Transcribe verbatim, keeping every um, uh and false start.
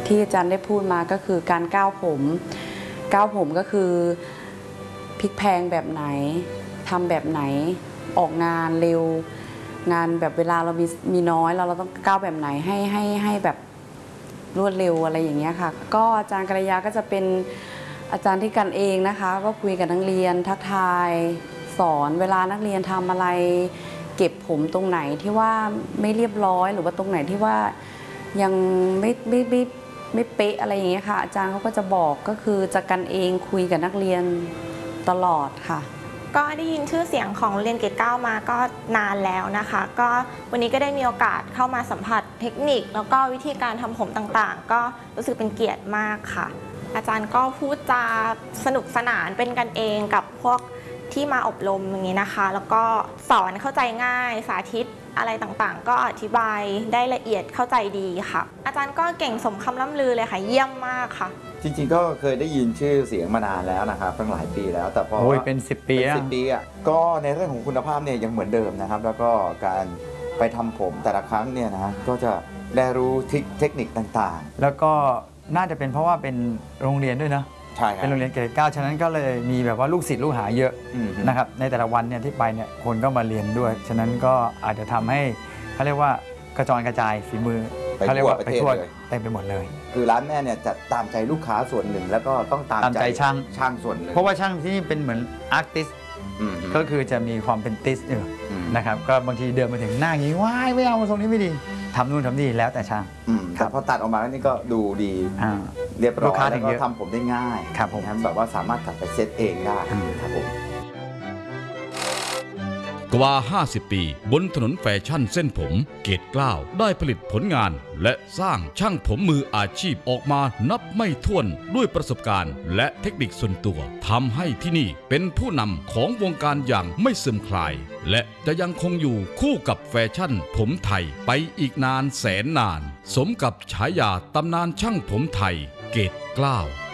ที่อาจารย์ได้พูดมาก็คือการก้าวผมก้าวผมก็คือพลิกแพงแบบไหนทำแบบไหนออกงานเร็วงานแบบเวลาเรามีมีน้อยเราเราต้องก้าวแบบไหนให้ให้ให้แบบรวดเร็วอะไรอย่างเงี้ยค่ะก็อาจารย์กัลยาก็จะเป็นอาจารย์ที่กันเองนะคะก็คุยกับนักเรียนทักทายสอนเวลานักเรียนทำอะไรเก็บผมตรงไหนที่ว่าไม่เรียบร้อยหรือว่าตรงไหนที่ว่ายังไม่ไม่ไม่ไม่เป๊ะอะไรอย่างเงี้ยค่ะอาจารย์เขาก็จะบอกก็คือจะกันเองคุยกับนักเรียนตลอดค่ะก็ได้ยินชื่อเสียงของโรงเรียนเกรดเก้ามาก็นานแล้วนะคะก็วันนี้ก็ได้มีโอกาสเข้ามาสัมผัสเทคนิคแล้วก็วิธีการทำผมต่างๆก็รู้สึกเป็นเกียรติมากค่ะอาจารย์ก็พูดจาสนุกสนานเป็นกันเองกับพวกที่มาอบรมอย่างนี้นะคะแล้วก็สอนเข้าใจง่ายสาธิตอะไรต่างๆก็อธิบายได้ละเอียดเข้าใจดีค่ะอาจารย์ก็เก่งสมคำล่ำลือเลยค่ะเยี่ยมมากค่ะจริงๆก็เคยได้ยินชื่อเสียงมานานแล้วนะครับตั้งหลายปีแล้วแต่พอโอ้ยเป็นสิบปีเป็นสิบปีอ่ะก็ในเรื่องของคุณภาพเนี่ยยังเหมือนเดิมนะครับแล้วก็การไปทำผมแต่ละครั้งเนี่ยนะก็จะได้รู้เทคนิคต่างๆแล้วก็น่าจะเป็นเพราะว่าเป็นโรงเรียนด้วยเนาะใช่ครับเป็นโรงเรียนเกรดเก้าฉะนั้นก็เลยมีแบบว่าลูกศิษย์ลูกหาเยอะนะครับในแต่ละวันเนี่ยที่ไปเนี่ยคนก็มาเรียนด้วยฉะนั้นก็อาจจะทำให้เขาเรียกว่ากระจรกระจายฝีมือเขาเรียกว่าไปทั่วเต็มไปหมดเลยคือร้านแม่เนี่ยจะตามใจลูกค้าส่วนหนึ่งแล้วก็ต้องตามใจช่างช่างส่วนหนึ่งเพราะว่าช่างที่นี่เป็นเหมือนอาร์ติสก็คือจะมีความเป็นติสอยู่นะครับก็บางทีเดินมาถึงหน้าอย่างนี้ว้ายไม่เอาทรงนี้ไม่ดีทำนู่นทำนี่แล้วแต่ช่างแต่พอตัดออกมาแล้วนี่ก็ดูดีเรียบร้อยแล้วก็ทำผมได้ง่ายครับผมแบบว่าสามารถกลับไปเซตเองได้ครับผมกว่าห้าสิบปีบนถนนแฟชั่นเส้นผมเกรดเก้าได้ผลิตผลงานและสร้างช่างผมมืออาชีพออกมานับไม่ถ้วนด้วยประสบการณ์และเทคนิคส่วนตัวทำให้ที่นี่เป็นผู้นำของวงการอย่างไม่เสื่อมคลายและจะยังคงอยู่คู่กับแฟชั่นผมไทยไปอีกนานแสนนานสมกับฉายาตำนานช่างผมไทยเกรดเก้า